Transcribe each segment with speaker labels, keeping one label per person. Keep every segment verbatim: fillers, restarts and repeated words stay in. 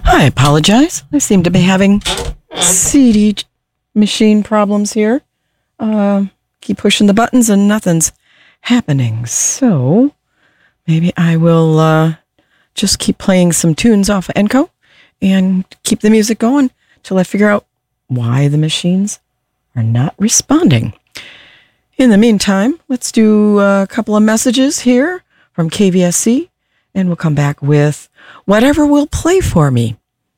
Speaker 1: I apologize. I seem to be having C D machine problems here. Uh, keep pushing the buttons and nothing's happening. So maybe I will uh, just keep playing some tunes off of Enco and keep the music going till I figure out why the machines are not responding. In the meantime, let's do a couple of messages here from K V S C, and we'll come back with whatever will play for me.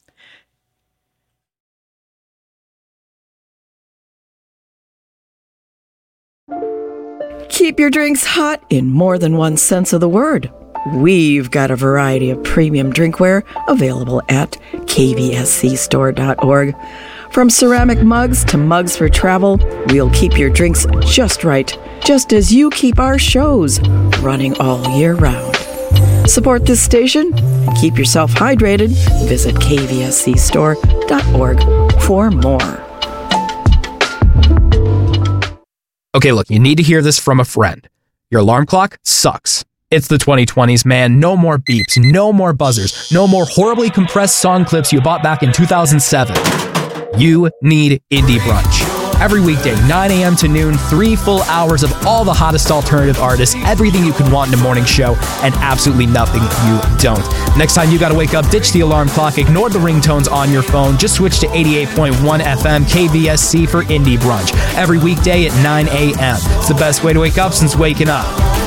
Speaker 1: Keep your drinks hot in more than one sense of the word. We've got a variety of premium drinkware available at k v s c store dot org. From ceramic mugs to mugs for travel, we'll keep your drinks just right, just as you keep our shows running all year round. Support this station and keep yourself hydrated. Visit k v s c store dot org for more.
Speaker 2: Okay, look, you need to hear this from a friend. Your alarm clock sucks. It's the twenty twenties, man. No more beeps, no more buzzers, no more horribly compressed song clips you bought back in two thousand seven. You need Indie Brunch. Every weekday, nine a.m. to noon, three full hours of all the hottest alternative artists, everything you could want in a morning show, and absolutely nothing you don't. Next time you gotta wake up, ditch the alarm clock, ignore the ringtones on your phone, just switch to eighty-eight point one F M K V S C for Indie Brunch. Every weekday at nine a.m. It's the best way to wake up since waking up.